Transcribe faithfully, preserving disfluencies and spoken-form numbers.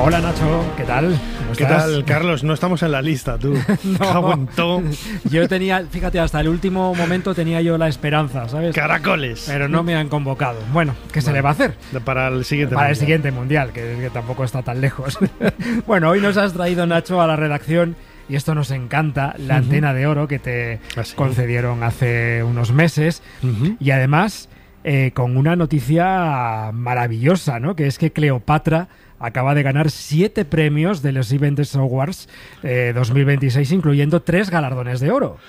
Hola Nacho, ¿qué tal? ¿Cómo ¿Qué estás? tal, Carlos? No estamos en la lista, tú. No. Yo tenía, fíjate, hasta el último momento tenía yo la esperanza, ¿sabes? Caracoles. Pero no me han convocado. Bueno, ¿qué Vale. se le va a hacer? Para el siguiente Para mundial. el siguiente mundial, que, que tampoco está tan lejos. Bueno, hoy nos has traído, Nacho, a la redacción, y esto nos encanta, la Uh-huh. antena de oro que te Ah, sí. concedieron hace unos meses. Uh-huh. Y además, eh, con una noticia maravillosa, ¿no? Que es que Cleopatra acaba de ganar siete premios de los Events Awards eh, dos mil veintiséis, incluyendo tres galardones de oro.